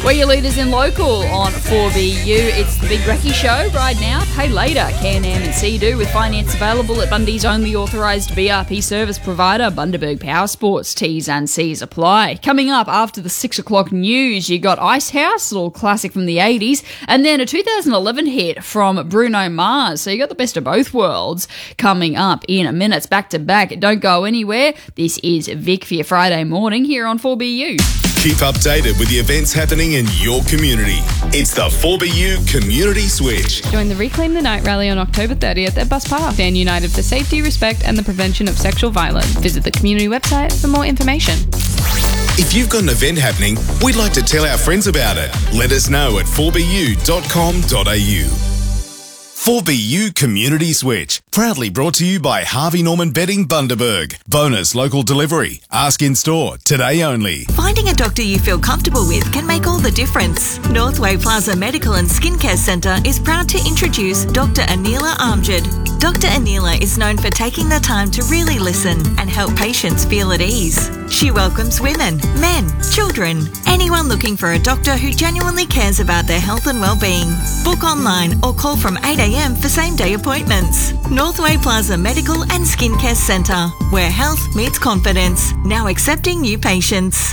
We're your leaders in local on 4BU. It's the Big Recce Show right now. Pay later. Can and Sea-Doo with finance available at Bundy's only authorised BRP service provider, Bundaberg Power Sports. T's and C's apply. Coming up after the 6 o'clock news, you got Ice House, a little classic from the 80s, and then a 2011 hit from Bruno Mars. So you got the best of both worlds coming up in a minute. It's back to back. Don't go anywhere. This is Vic for your Friday morning here on 4BU. Keep updated with the events happening in your community. It's the 4BU Community Switch. Join the Reclaim the Night rally on October 30th at Bus Park. Stand united for safety, respect and the prevention of sexual violence. Visit the community website for more information. If you've got an event happening, we'd like to tell our friends about it. Let us know at 4bu.com.au. 4BU Community Switch. Proudly brought to you by Harvey Norman Bedding Bundaberg. Bonus local delivery. Ask in store. Today only. Finding a doctor you feel comfortable with can make all the difference. Northway Plaza Medical and Skincare Centre is proud to introduce Dr. Anila Amjad. Dr. Anila is known for taking the time to really listen and help patients feel at ease. She welcomes women, men, children, anyone looking for a doctor who genuinely cares about their health and well-being. Book online or call from 8 a.m. for same-day appointments. Northway Plaza Medical and Skincare Centre, where health meets confidence. Now accepting new patients.